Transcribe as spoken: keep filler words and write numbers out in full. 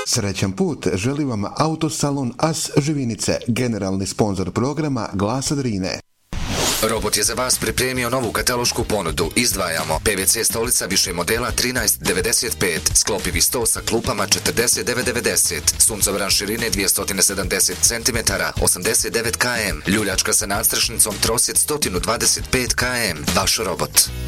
Srećan put želi vam Autosalon As Živinice, generalni sponzor programa Glasa Drine. Robot je za vas pripremio novu katalošku ponudu. Izdvajamo P V C stolica više modela trinaest devedeset pet, sklopivi sto sa klupama četrdeset devet devedeset, suncobran širine dvjesto sedamdeset centimetara, osamdeset devet kilometara, ljuljačka sa nadstrešnicom trosjed sto dvadeset pet kilometara. Vaš robot.